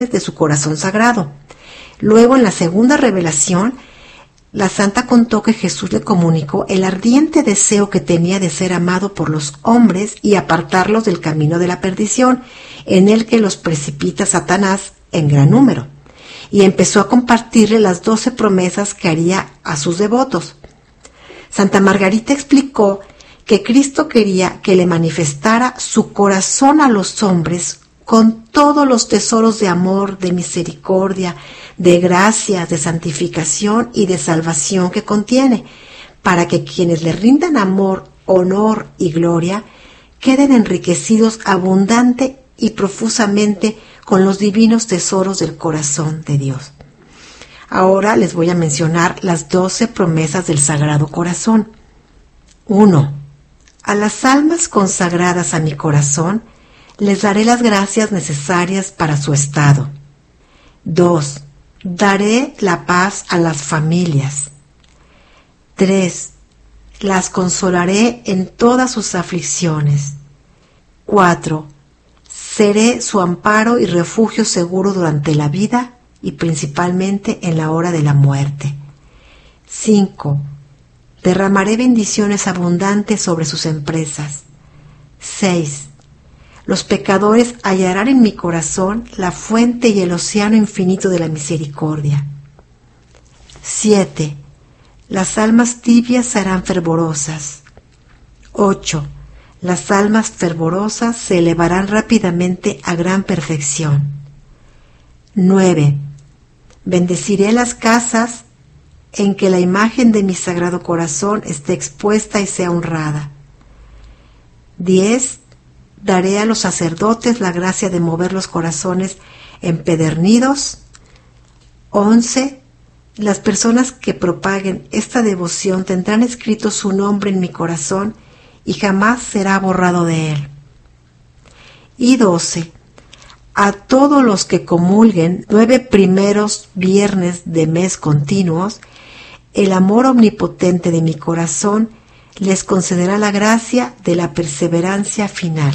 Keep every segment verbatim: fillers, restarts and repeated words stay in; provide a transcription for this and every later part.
de su corazón sagrado. Luego, en la segunda revelación, la santa contó que Jesús le comunicó el ardiente deseo que tenía de ser amado por los hombres y apartarlos del camino de la perdición, en el que los precipita Satanás en gran número. Y empezó a compartirle las doce promesas que haría a sus devotos. Santa Margarita explicó que Cristo quería que le manifestara su corazón a los hombres con todos los tesoros de amor, de misericordia, de gracia, de santificación y de salvación que contiene, para que quienes le rindan amor, honor y gloria queden enriquecidos abundante y profusamente con los divinos tesoros del corazón de Dios. Ahora les voy a mencionar las doce promesas del Sagrado Corazón. uno. A las almas consagradas a mi corazón les daré las gracias necesarias para su estado. dos. Daré la paz a las familias. tres. Las consolaré en todas sus aflicciones. cuatro. Seré su amparo y refugio seguro durante la vida y principalmente en la hora de la muerte. cinco. Derramaré bendiciones abundantes sobre sus empresas. seis. Los pecadores hallarán en mi corazón la fuente y el océano infinito de la misericordia. siete. Las almas tibias serán fervorosas. ocho. Las almas fervorosas se elevarán rápidamente a gran perfección. nueve. Bendeciré las casas en que la imagen de mi Sagrado Corazón esté expuesta y sea honrada. diez. Daré a los sacerdotes la gracia de mover los corazones empedernidos. once. Las personas que propaguen esta devoción tendrán escrito su nombre en mi corazón y jamás será borrado de él. Y doce. A todos los que comulguen nueve primeros viernes de mes continuos, el amor omnipotente de mi corazón les concederá la gracia de la perseverancia final.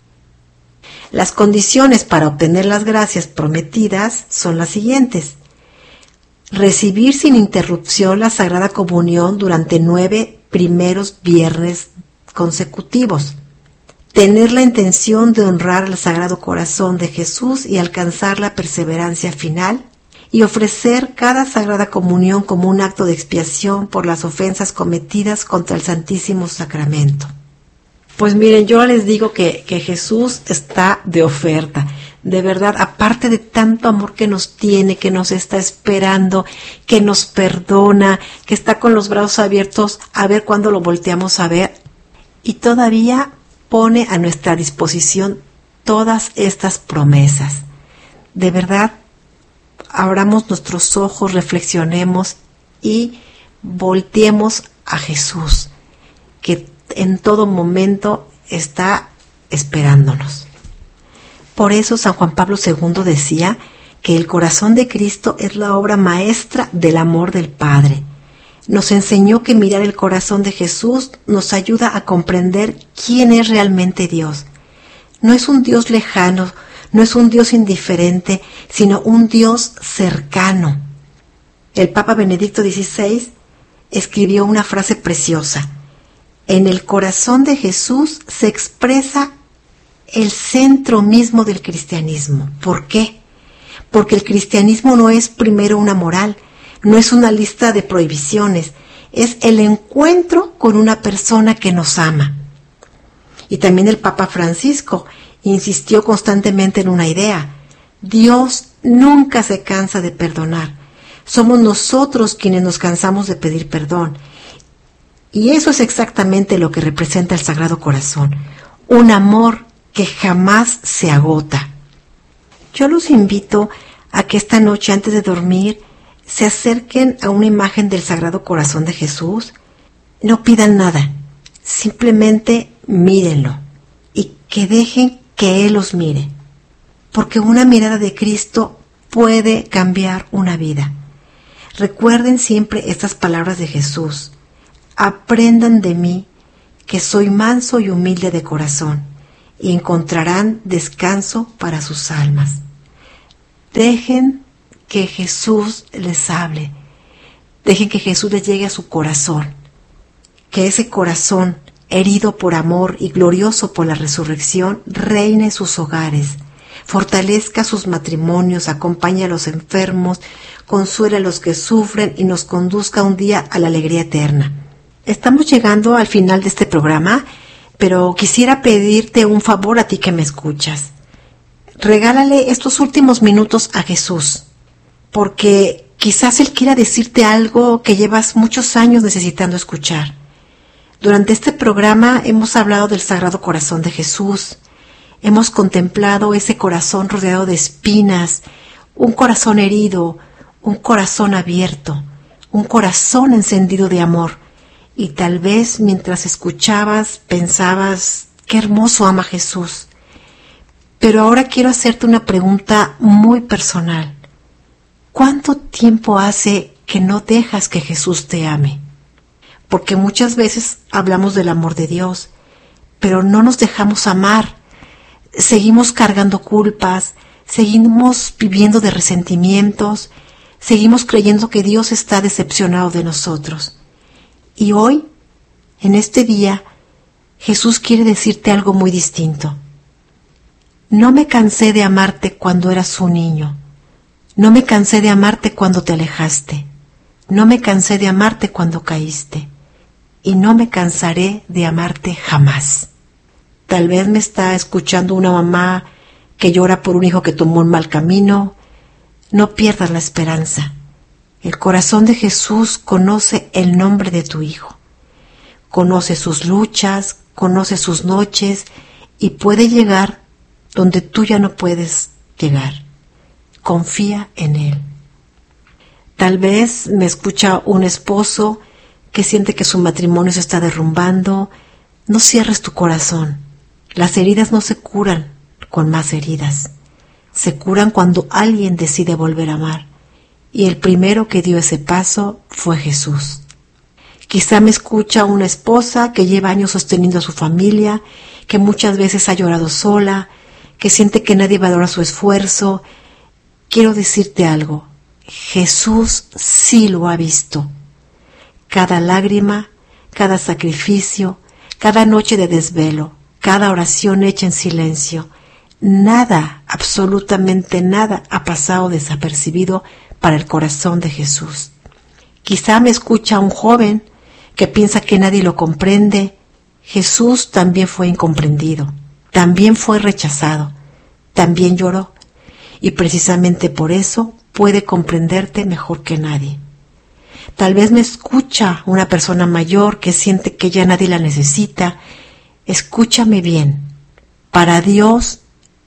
Las condiciones para obtener las gracias prometidas son las siguientes: recibir sin interrupción la Sagrada Comunión durante nueve primeros viernes consecutivos, tener la intención de honrar al Sagrado Corazón de Jesús y alcanzar la perseverancia final, y ofrecer cada Sagrada Comunión como un acto de expiación por las ofensas cometidas contra el Santísimo Sacramento. Pues miren, yo les digo que, que Jesús está de oferta. De verdad, aparte de tanto amor que nos tiene, que nos está esperando, que nos perdona, que está con los brazos abiertos a ver cuándo lo volteamos a ver, y todavía pone a nuestra disposición todas estas promesas. De verdad, abramos nuestros ojos, reflexionemos y volteemos a Jesús, que en todo momento está esperándonos. Por eso San Juan Pablo segundo decía que el corazón de Cristo es la obra maestra del amor del Padre. Nos enseñó que mirar el corazón de Jesús nos ayuda a comprender quién es realmente Dios. No es un Dios lejano, no es un Dios indiferente, sino un Dios cercano. El Papa Benedicto dieciséis escribió una frase preciosa: en el corazón de Jesús se expresa el centro mismo del cristianismo. ¿Por qué? Porque el cristianismo no es primero una moral, no es una lista de prohibiciones, es el encuentro con una persona que nos ama. Y también el Papa Francisco insistió constantemente en una idea: Dios nunca se cansa de perdonar. Somos nosotros quienes nos cansamos de pedir perdón. Y eso es exactamente lo que representa el Sagrado Corazón, un amor que jamás se agota. Yo los invito a que esta noche, antes de dormir, se acerquen a una imagen del Sagrado Corazón de Jesús. No pidan nada, simplemente mírenlo y que dejen que Él los mire, porque una mirada de Cristo puede cambiar una vida. Recuerden siempre estas palabras de Jesús: aprendan de mí, que soy manso y humilde de corazón, y encontrarán descanso para sus almas. Dejen que Jesús les hable. Dejen que Jesús les llegue a su corazón. Que ese corazón, herido por amor y glorioso por la resurrección, reine en sus hogares. Fortalezca sus matrimonios, acompañe a los enfermos, consuela a los que sufren y nos conduzca un día a la alegría eterna. Estamos llegando al final de este programa, pero quisiera pedirte un favor a ti que me escuchas. Regálale estos últimos minutos a Jesús, porque quizás Él quiera decirte algo que llevas muchos años necesitando escuchar. Durante este programa hemos hablado del Sagrado Corazón de Jesús. Hemos contemplado ese corazón rodeado de espinas, un corazón herido, un corazón abierto, un corazón encendido de amor. Y tal vez mientras escuchabas pensabas, qué hermoso ama Jesús. Pero ahora quiero hacerte una pregunta muy personal. ¿Cuánto tiempo hace que no dejas que Jesús te ame? Porque muchas veces hablamos del amor de Dios, pero no nos dejamos amar. Seguimos cargando culpas, seguimos viviendo de resentimientos, seguimos creyendo que Dios está decepcionado de nosotros. Y hoy, en este día, Jesús quiere decirte algo muy distinto. No me cansé de amarte cuando eras un niño. No me cansé de amarte cuando te alejaste. No me cansé de amarte cuando caíste. Y no me cansaré de amarte jamás. Tal vez me está escuchando una mamá que llora por un hijo que tomó un mal camino. No pierdas la esperanza. El corazón de Jesús conoce el nombre de tu hijo. Conoce sus luchas, conoce sus noches y puede llegar donde tú ya no puedes llegar. Confía en Él. Tal vez me escucha un esposo que siente que su matrimonio se está derrumbando. No cierres tu corazón. Las heridas no se curan con más heridas. Se curan cuando alguien decide volver a amar. Y el primero que dio ese paso fue Jesús. Quizá me escucha una esposa que lleva años sosteniendo a su familia, que muchas veces ha llorado sola, que siente que nadie valora su esfuerzo. Quiero decirte algo. Jesús sí lo ha visto. Cada lágrima, cada sacrificio, cada noche de desvelo, cada oración hecha en silencio, nada, absolutamente nada ha pasado desapercibido para el corazón de Jesús. Quizá me escucha un joven que piensa que nadie lo comprende. Jesús también fue incomprendido, también fue rechazado, también lloró, y precisamente por eso puede comprenderte mejor que nadie. Tal vez me escucha una persona mayor que siente que ya nadie la necesita. Escúchame bien. Para Dios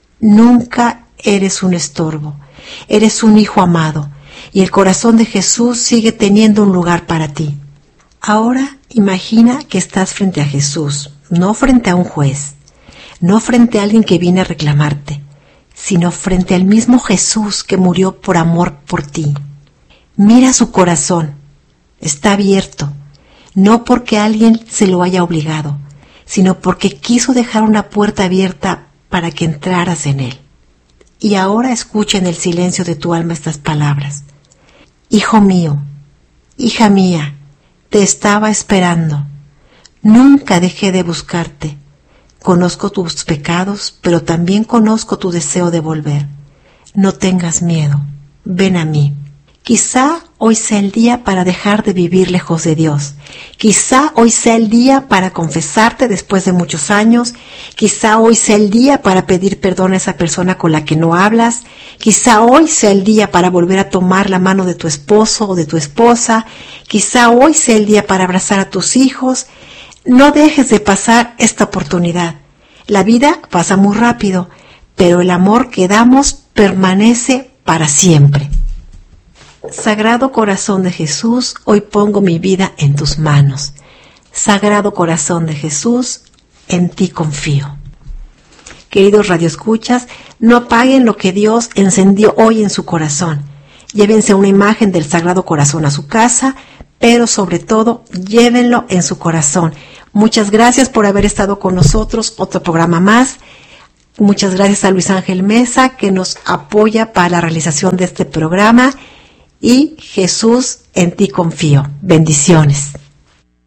nunca eres un estorbo. Eres un hijo amado y el corazón de Jesús sigue teniendo un lugar para ti. Ahora imagina que estás frente a Jesús, no frente a un juez, no frente a alguien que viene a reclamarte, sino frente al mismo Jesús que murió por amor por ti. Mira su corazón. Está abierto, no porque alguien se lo haya obligado, sino porque quiso dejar una puerta abierta para que entraras en él. Y ahora escucha en el silencio de tu alma estas palabras. Hijo mío, hija mía, te estaba esperando. Nunca dejé de buscarte. Conozco tus pecados, pero también conozco tu deseo de volver. No tengas miedo. Ven a mí. Quizá hoy sea el día para dejar de vivir lejos de Dios. Quizá hoy sea el día para confesarte después de muchos años. Quizá hoy sea el día para pedir perdón a esa persona con la que no hablas. Quizá hoy sea el día para volver a tomar la mano de tu esposo o de tu esposa. Quizá hoy sea el día para abrazar a tus hijos. No dejes de pasar esta oportunidad. La vida pasa muy rápido, pero el amor que damos permanece para siempre. Sagrado Corazón de Jesús, hoy pongo mi vida en tus manos. Sagrado Corazón de Jesús, en ti confío. Queridos radioescuchas, no apaguen lo que Dios encendió hoy en su corazón. Llévense una imagen del Sagrado Corazón a su casa, pero sobre todo, llévenlo en su corazón. Muchas gracias por haber estado con nosotros, otro programa más. Muchas gracias a Luis Ángel Mesa, que nos apoya para la realización de este programa. Y Jesús, en ti confío. Bendiciones.